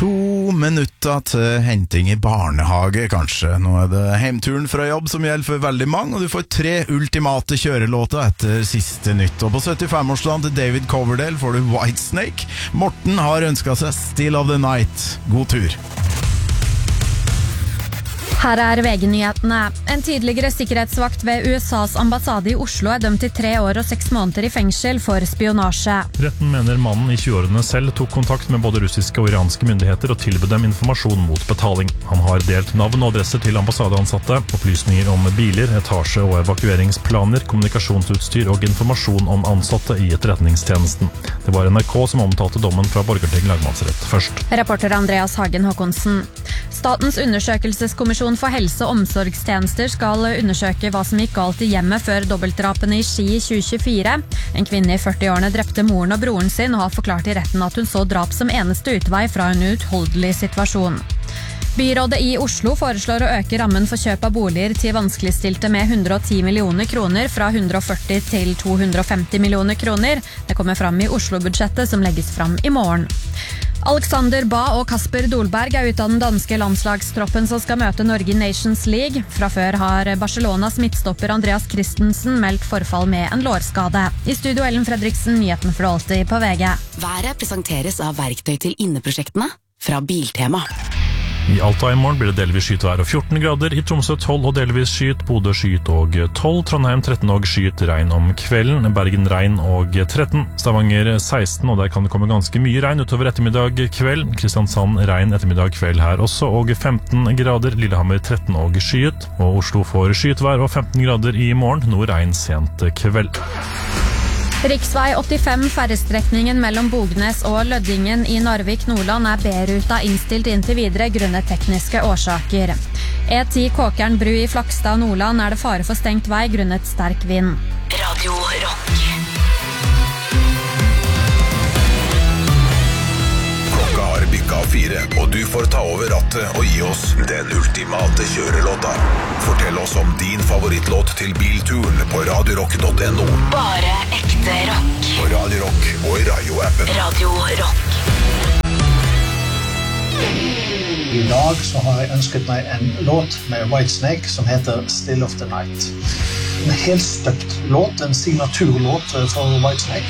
2 minutter til henting i barnehage, kanskje. Nå det heimturen fra jobb som gjelder for veldig mange, og du får 3 ultimate kjørelåter etter siste nytt. Og på 75-årsdagen til David Coverdale får du Whitesnake. Morten har ønsket seg Still of the Night. God tur. Her VG-nyhetene. En tidligere sikkerhetsvakt ved USAs ambassade i Oslo dømt til 3 år og 6 måneder i fengsel for spionasje. Retten mener mannen i 20-årene selv tok kontakt med både russiske og iranske myndigheter og tilbød dem informasjon mot betaling. Han har delt navn og adresser til ambassadeansatte, opplysninger om biler, etasje- og evakueringsplaner, kommunikasjonsutstyr og informasjon om ansatte i etterretningstjenesten. Det var NRK som omtalte dommen fra Borgarting lagmannsrett først. Reporter Andreas Hagen Håkonsen. Statens undersøkelseskommisjon for helse- og omsorgstjenester skal undersøke hva som gikk galt i hjemmet før dobbeltdrapene i Ski i 2024. En kvinne i 40-årene drepte moren og broren sin og har forklart i retten at hun så drap som eneste utvei fra en uutholdelig situasjon. Byrådet i Oslo foreslår å øke rammen for kjøp av boliger til vanskeligstilte med 110 millioner kroner fra 140 til 250 millioner kroner. Det kommer fram i Oslo-budsjettet som legges fram i morgen. Alexander Ba og Kasper Dolberg ut av den danske landslagstroppen som skal møte Norge i Nations League. Fra før har Barcelonas midtstopper Andreas Christensen meldt forfall med en lårskade. I studio Ellen Fredriksen, nyheten for alltid på VG. Været presenteres av verktøy til inneprosjektene fra Biltema. I Alta i morgen blir det delvis skyet vær og 14 grader, i Tromsø 12 og delvis skyet, Bodø skyet og 12, Trondheim 13 og skyet, regn om kvelden, Bergen regn og 13, Stavanger 16, og der kan det komme ganske mye regn utover ettermiddag kveld, Kristiansand regn ettermiddag kveld her også, og 15 grader, Lillehammer 13 og skyet, og Oslo får skyet vær og 15 grader i morgen, noe regn sent kveld. Riksvei 85 ferrestrekningen mellom Bognes og Løddingen i Narvik, Nordland B-ruta innstilt inntil videre grunnet tekniske årsaker. E10 Kåkern bru i Flakstad, Nordland det fare for stengt vei grunnet sterk vind. Radio Rock. Klokka har bikket 4, og du får ta over rattet og gi oss den ultimate kjørelåta. Fortell oss om din favorittlåt til bilturen på radiorock.no. Bare ekte rock. På Radio Rock og i radioappen. Radio Rock. I dag så har jeg ønsket meg en låt med Whitesnake som heter Still of the Night. En helt støpt låt, en signaturlåt for Whitesnake.